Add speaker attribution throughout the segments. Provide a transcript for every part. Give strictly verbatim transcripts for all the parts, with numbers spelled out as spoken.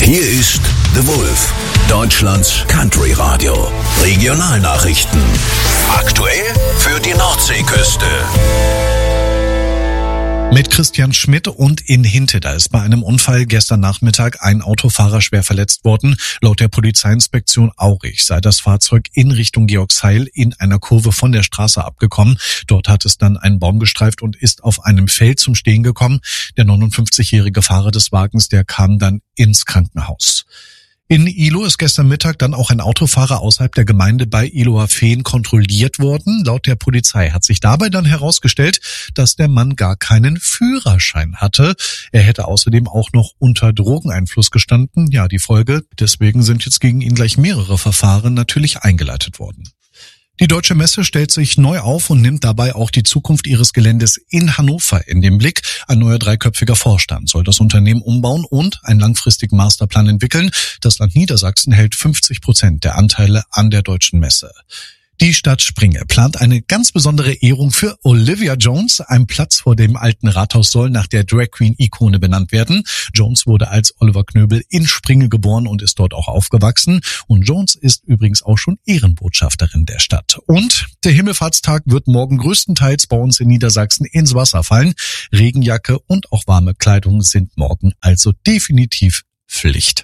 Speaker 1: Hier ist The Wolf, Deutschlands Country Radio. Regionalnachrichten. Aktuell für die Nordseeküste.
Speaker 2: Mit Christian Schmidt und in Hinteda ist bei einem Unfall gestern Nachmittag ein Autofahrer schwer verletzt worden. Laut der Polizeiinspektion Aurich sei das Fahrzeug in Richtung Georgsheil in einer Kurve von der Straße abgekommen. Dort hat es dann einen Baum gestreift und ist auf einem Feld zum Stehen gekommen. Der neunundfünfzigjährige Fahrer des Wagens, der kam dann ins Krankenhaus. In Ilo ist gestern Mittag dann auch ein Autofahrer außerhalb der Gemeinde bei Iloa-Fehn kontrolliert worden. Laut der Polizei hat sich dabei dann herausgestellt, dass der Mann gar keinen Führerschein hatte. Er hätte außerdem auch noch unter Drogeneinfluss gestanden. Ja, die Folge. Deswegen sind jetzt gegen ihn gleich mehrere Verfahren natürlich eingeleitet worden. Die Deutsche Messe stellt sich neu auf und nimmt dabei auch die Zukunft ihres Geländes in Hannover in den Blick. Ein neuer dreiköpfiger Vorstand soll das Unternehmen umbauen und einen langfristigen Masterplan entwickeln. Das Land Niedersachsen hält fünfzig Prozent der Anteile an der Deutschen Messe. Die Stadt Springe plant eine ganz besondere Ehrung für Olivia Jones. Ein Platz vor dem alten Rathaus soll nach der Drag Queen-Ikone benannt werden. Jones wurde als Oliver Knöbel in Springe geboren und ist dort auch aufgewachsen. Und Jones ist übrigens auch schon Ehrenbotschafterin der Stadt. Und der Himmelfahrtstag wird morgen größtenteils bei uns in Niedersachsen ins Wasser fallen. Regenjacke und auch warme Kleidung sind morgen also definitiv Pflicht.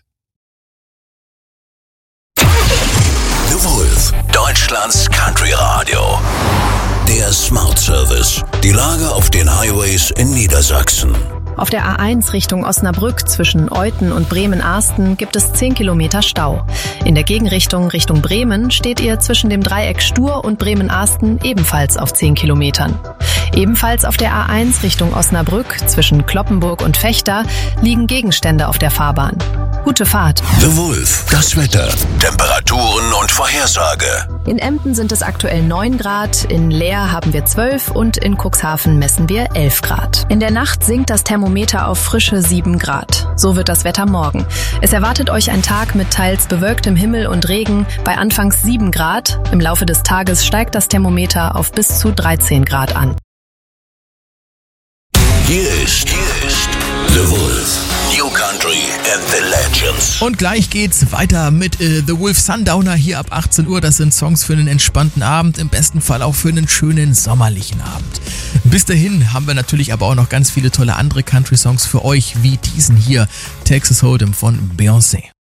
Speaker 1: The Wolf, Deutschlands Country Radio. Der Smart Service. Die Lage auf den Highways in Niedersachsen.
Speaker 3: Auf der A eins Richtung Osnabrück zwischen Euthen und Bremen-Arsten gibt es zehn Kilometer Stau. In der Gegenrichtung Richtung Bremen steht ihr zwischen dem Dreieck Stur und Bremen-Arsten ebenfalls auf zehn Kilometern. Ebenfalls auf der A eins Richtung Osnabrück zwischen Cloppenburg und Vechta liegen Gegenstände auf der Fahrbahn. Gute Fahrt.
Speaker 1: The Wolf, das Wetter, Temperaturen und Vorhersage.
Speaker 3: In Emden sind es aktuell neun Grad, in Leer haben wir zwölf und in Cuxhaven messen wir elf Grad. In der Nacht sinkt das Thermometer auf frische sieben Grad. So wird das Wetter morgen. Es erwartet euch ein Tag mit teils bewölktem Himmel und Regen bei anfangs sieben Grad. Im Laufe des Tages steigt das Thermometer auf bis zu dreizehn Grad an.
Speaker 1: Hier ist, hier ist The Wolf. New Country and the Legends.
Speaker 4: Und gleich geht's weiter mit äh, The Wolf Sundowner hier ab achtzehn Uhr. Das sind Songs für einen entspannten Abend, im besten Fall auch für einen schönen sommerlichen Abend. Bis dahin haben wir natürlich aber auch noch ganz viele tolle andere Country-Songs für euch, wie diesen hier, Texas Hold'em von Beyoncé.